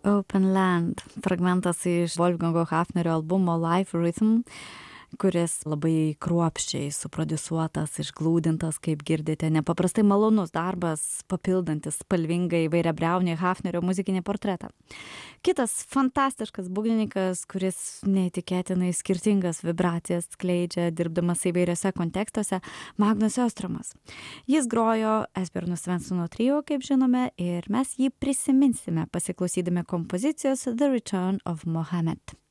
Open Land, fragmentas iš Wolfgango Hafnerio albumo Life Rhythm, kuris labai kruopščiai suprodiusuotas, išglūdintas, kaip girdite, nepaprastai malonus darbas, papildantis spalvingai įvairiabriaunį Hafnerio muzikinį portretą. Kitas fantastiškas būgnininkas, kuris neįtikėtinai skirtingas vibracijas skleidžia, dirbdamas įvairiose kontekstuose, Magnus Ostromas. Jis grojo Esbjørno Svensono trio, kaip žinome, ir mes jį prisiminsime pasiklausydami kompozicijos The Return of Mohammed.